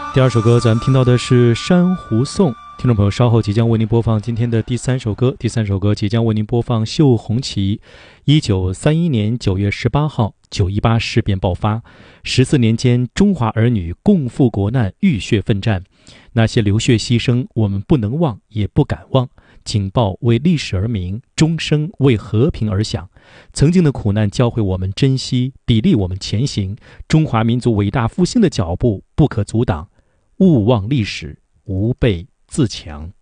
第二首歌咱们听到的是《珊瑚颂》，听众朋友稍后即将为您播放今天的第三首歌。第三首歌即将为您播放绣红旗。1931年9月18号918事变爆发，14年间中华儿女共赴国难，浴血奋战，那些流血牺牲我们不能忘也不敢忘。警报为历史而鸣，钟声为和平而响。曾经的苦难教会我们珍惜，砥砺我们前行。中华民族伟大复兴的脚步不可阻挡，勿忘历史，吾辈自强。